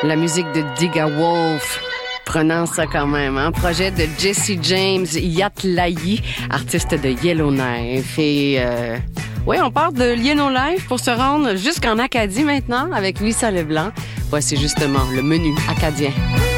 La musique de Digga Wolf. Prenant ça quand même, hein? Projet de Jesse James Yatlayi, artiste de Yellowknife. Et oui, on part de Yellowknife pour se rendre jusqu'en Acadie maintenant avec Lisa Leblanc. Voici justement le menu acadien.